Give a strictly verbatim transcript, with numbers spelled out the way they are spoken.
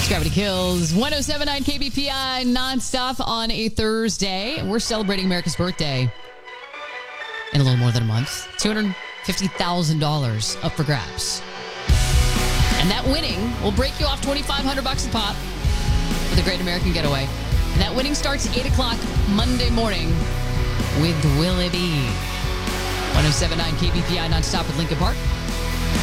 Gravity Kills, ten seventy-nine K B P I nonstop on a Thursday. We're celebrating America's birthday in a little more than a month. two hundred fifty thousand dollars up for grabs. And that winning will break you off twenty-five hundred bucks a pop for the Great American Getaway. And that winning starts eight o'clock Monday morning with Will It Be? ten seventy-nine K B P I nonstop with Lincoln Park.